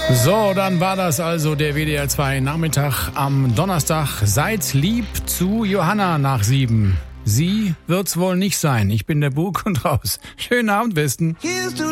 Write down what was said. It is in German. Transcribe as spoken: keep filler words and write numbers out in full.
So, dann war das also der W D R zwei Nachmittag am Donnerstag. Seid lieb zu Johanna nach sieben. Sie wird's wohl nicht sein. Ich bin der Bug und raus. Schönen Abend, Westen.